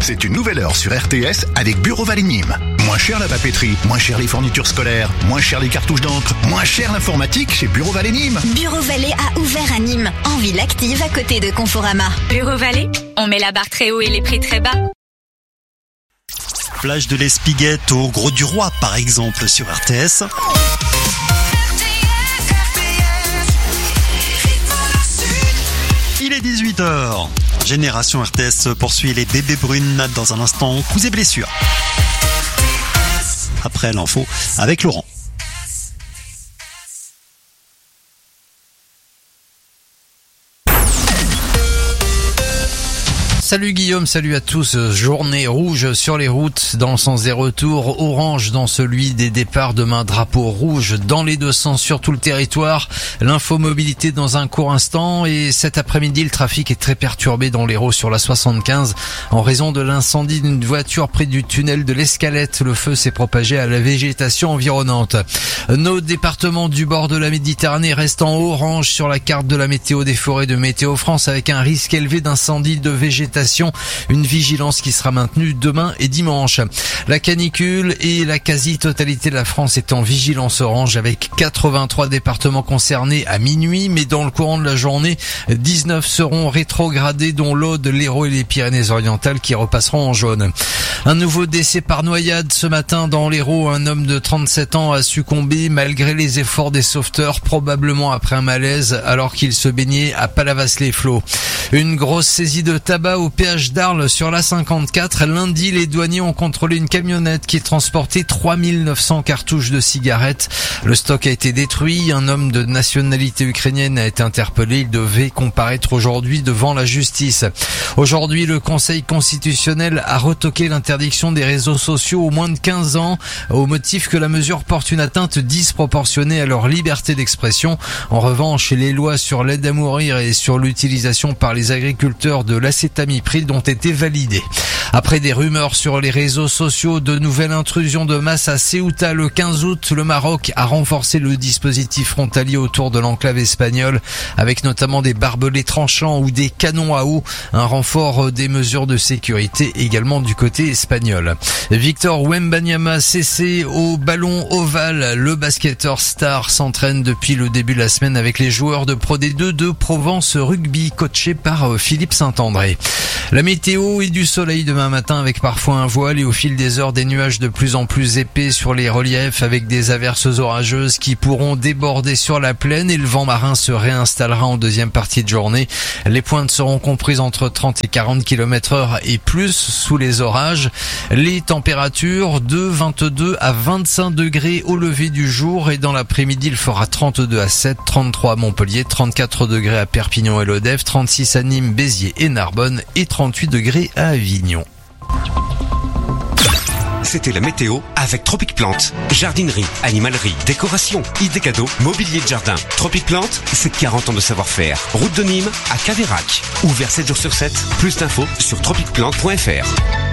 C'est une nouvelle heure sur RTS avec Bureau Vallée Nîmes. Moins cher la papeterie, moins cher les fournitures scolaires, moins cher les cartouches d'encre, moins cher l'informatique chez Bureau Vallée Nîmes. Bureau Vallée a ouvert à Nîmes, en ville active à côté de Conforama. Bureau Vallée, on met la barre très haut et les prix très bas. Plage de l'Espiguette au Gros du Roi par exemple sur RTS. Il est 18h. Génération RTS poursuit les bébés brunes dans un instant. Coups et blessures. Après l'info avec Laurent. Salut Guillaume, salut à tous. Journée rouge sur les routes dans le sens des retours, orange dans celui des départs. Demain, drapeau rouge dans les deux sens sur tout le territoire. L'info mobilité dans un court instant et cet après-midi, le trafic est très perturbé dans l'Hérault sur la 75 en raison de l'incendie d'une voiture près du tunnel de l'Escalette. Le feu s'est propagé à la végétation environnante. Nos départements du bord de la Méditerranée restent en orange sur la carte de la météo des forêts de Météo France avec un risque élevé d'incendie de végétation. Une vigilance qui sera maintenue demain et dimanche. La canicule et la quasi-totalité de la France est en vigilance orange avec 83 départements concernés à minuit, mais dans le courant de la journée, 19 seront rétrogradés, dont l'Aude, l'Hérault et les Pyrénées-Orientales qui repasseront en jaune. Un nouveau décès par noyade ce matin dans l'Hérault. Un homme de 37 ans a succombé malgré les efforts des sauveteurs, probablement après un malaise alors qu'il se baignait à Palavas-les-Flots. Une grosse saisie de tabac au péage d'Arles sur la 54. Lundi, les douaniers ont contrôlé une camionnette qui transportait 3900 cartouches de cigarettes. Le stock a été détruit. Un homme de nationalité ukrainienne a été interpellé. Il devait comparaître aujourd'hui devant la justice. Aujourd'hui, le Conseil constitutionnel a retoqué l'interdiction des réseaux sociaux aux moins de 15 ans au motif que la mesure porte une atteinte disproportionnée à leur liberté d'expression. En revanche, les lois sur l'aide à mourir et sur l'utilisation par les agriculteurs de l'acétamipride ont été validées. Après des rumeurs sur les réseaux sociaux, de nouvelles intrusions de masse à Ceuta le 15 août, le Maroc a renforcé le dispositif frontalier autour de l'enclave espagnole avec notamment des barbelés tranchants ou des canons à eau, un renfort des mesures de sécurité également du côté espagnol. Victor Wembanyama cessé au ballon ovale. Le basketteur star s'entraîne depuis le début de la semaine avec les joueurs de Pro D2 de Provence Rugby coachés par Philippe Saint-André. La météo et du soleil demain matin avec parfois un voile et au fil des heures des nuages de plus en plus épais sur les reliefs avec des averses orageuses qui pourront déborder sur la plaine et le vent marin se réinstallera en deuxième partie de journée. Les pointes seront comprises entre 30 et 40 km/h et plus sous les orages. Les températures de 22 à 25 degrés au lever du jour et dans l'après-midi il fera 32 à 7, 33 à Montpellier, 34 degrés à Perpignan et Lodève, 36 à Nîmes, Béziers et Narbonne et 38 degrés à Avignon. C'était la météo avec Tropic Plante. Jardinerie, animalerie, décoration, idées cadeaux, mobilier de jardin. Tropic Plante, c'est 40 ans de savoir-faire. Route de Nîmes à Caveyrac. Ouvert 7 jours sur 7. Plus d'infos sur tropicplante.fr.